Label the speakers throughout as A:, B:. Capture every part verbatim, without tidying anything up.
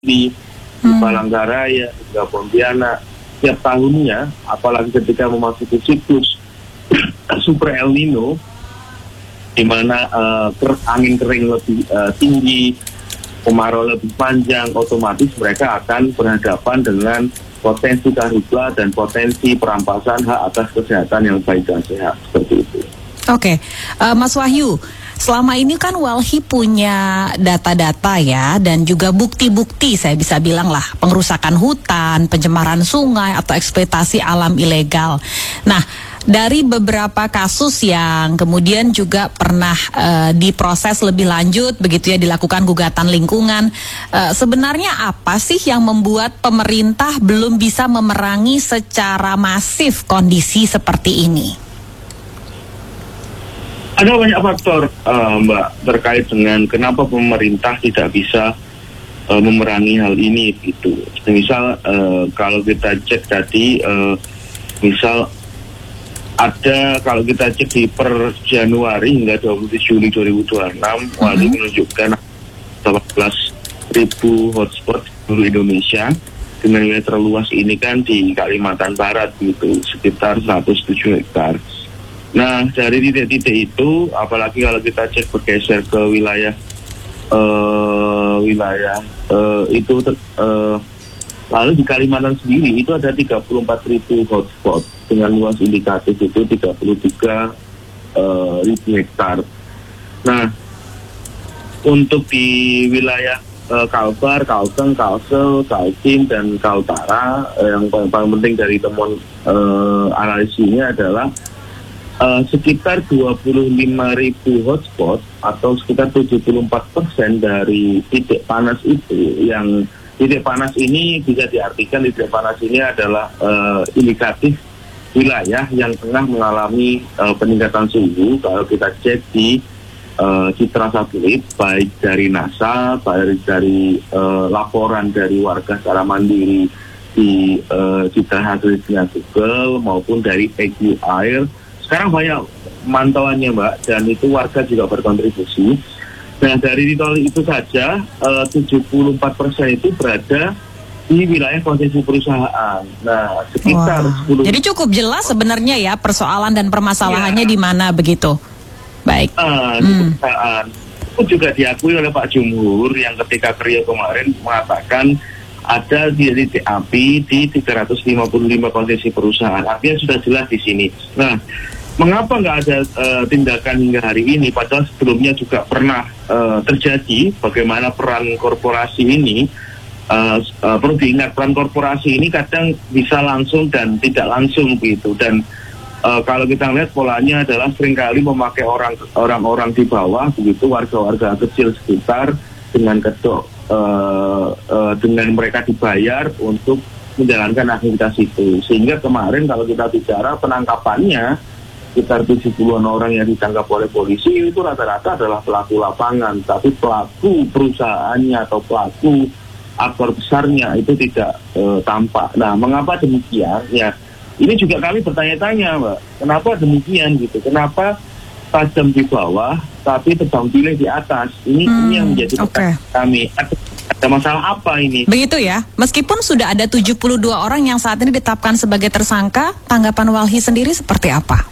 A: di hmm. Palangkaraya, hingga Pontianak, tiap tahunnya, apalagi ketika memasuki siklus Super El Nino, di mana uh, ker- angin kering lebih uh, tinggi, kemarau lebih panjang, otomatis mereka akan berhadapan dengan potensi karhutla dan potensi perampasan hak atas kesehatan yang baik dan sehat, seperti itu.
B: Oke, okay. uh, Mas Wahyu, selama ini kan Walhi punya data-data ya, dan juga bukti-bukti saya bisa bilang lah, pengrusakan hutan, pencemaran sungai, atau eksploitasi alam ilegal. Nah, dari beberapa kasus yang kemudian juga pernah uh, diproses lebih lanjut, begitu ya, dilakukan gugatan lingkungan, uh, sebenarnya apa sih yang membuat pemerintah belum bisa memerangi secara masif kondisi seperti ini?
A: Ada banyak faktor, uh, Mbak, terkait dengan kenapa pemerintah tidak bisa uh, memerangi hal ini, gitu. Misal, uh, kalau kita cek tadi, uh, misal ada, kalau kita cek di per Januari hingga dua puluh tujuh Juli dua ribu dua puluh enam, mm-hmm. Walhi menunjukkan delapan belas ribu hotspot di seluruh Indonesia, dengan wilayah terluas ini kan di Kalimantan Barat, gitu, sekitar seratus tujuh hektar. Nah, dari titik-titik itu, apalagi kalau kita cek bergeser ke wilayah uh, wilayah uh, itu, uh, lalu di Kalimantan sendiri itu ada tiga puluh empat ribu hotspot dengan luas indikatif itu tiga puluh tiga ribu hektar. Nah, untuk di wilayah uh, Kalbar, Kalteng, Kalsel, Kaltim, dan Kaltara, uh, yang paling, paling penting dari temuan uh, analisis ini adalah Uh, sekitar dua puluh lima ribu hotspot atau sekitar tujuh puluh empat persen dari titik panas itu, yang titik panas ini bisa diartikan titik panas ini adalah uh, indikatif wilayah yang tengah mengalami uh, peningkatan suhu. Kalau kita cek di uh, citra satelit, baik dari NASA, baik dari uh, laporan dari warga secara mandiri di uh, citra satelitnya Google, maupun dari A Q Air. Sekarang banyak mantauannya, Mbak, dan itu warga juga berkontribusi. Nah, dari itu saja, uh, tujuh puluh empat persen itu berada di wilayah konsesi perusahaan. Nah, sekitar wow. sepuluh.
B: Jadi cukup jelas sebenarnya ya persoalan dan permasalahannya ya. Di mana begitu. Baik.
A: Uh, di hmm. perusahaan. Itu juga diakui oleh Pak Jumhur yang ketika Rio kemarin mengatakan ada di titik api di tiga ratus lima puluh lima konsesi perusahaan. Artinya sudah jelas di sini. Nah, mengapa nggak ada uh, tindakan hingga hari ini? Padahal sebelumnya juga pernah uh, terjadi. Bagaimana peran korporasi ini? Uh, uh, perlu diingat, peran korporasi ini kadang bisa langsung dan tidak langsung, begitu. Dan uh, kalau kita lihat polanya adalah seringkali memakai orang orang-orang di bawah, begitu, warga-warga kecil sekitar dengan kedok. Uh, uh, dengan mereka dibayar untuk menjalankan aktivitas itu. Sehingga kemarin kalau kita bicara penangkapannya, sekitar tujuh puluhan orang yang ditangkap oleh polisi itu rata-rata adalah pelaku lapangan, tapi pelaku perusahaannya atau pelaku aktor besarnya itu tidak uh, tampak. Nah, mengapa demikian? Ya, ini juga kami bertanya-tanya, Mbak, kenapa demikian gitu? Kenapa tajam di bawah tapi tebang pilih di atas? Ini, hmm, ini yang menjadi pertanyaan okay. kami. Ada, ada masalah apa ini?
B: Begitu ya. Meskipun sudah ada tujuh puluh dua orang yang saat ini ditetapkan sebagai tersangka, tanggapan Walhi sendiri seperti apa?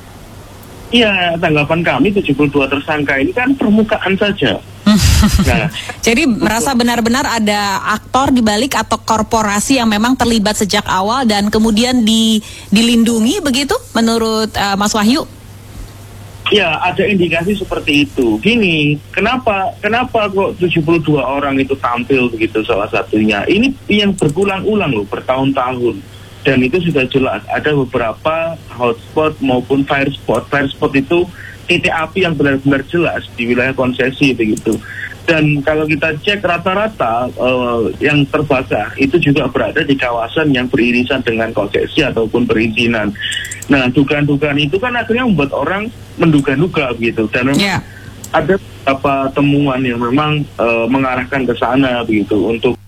A: Iya, tanggapan kami tujuh puluh dua tersangka ini kan permukaan saja. Nah,
B: jadi merasa benar-benar ada aktor di balik atau korporasi yang memang terlibat sejak awal dan kemudian di, dilindungi begitu menurut uh, Mas Wahyu?
A: Ya, ada indikasi seperti itu. Gini, kenapa kenapa kok tujuh puluh dua orang itu tampil begitu salah satunya? Ini yang berulang-ulang loh, bertahun-tahun. Dan itu sudah jelas, ada beberapa hotspot maupun fire spot. Fire spot itu titik api yang benar-benar jelas di wilayah konsesi begitu. Dan kalau kita cek rata-rata uh, yang terbakar itu juga berada di kawasan yang beririsan dengan konsesi ataupun perizinan. Nah, dugaan-dugaan itu kan akhirnya membuat orang menduga-duga begitu. Dan memang yeah. ada beberapa temuan yang memang uh, mengarahkan ke sana begitu untuk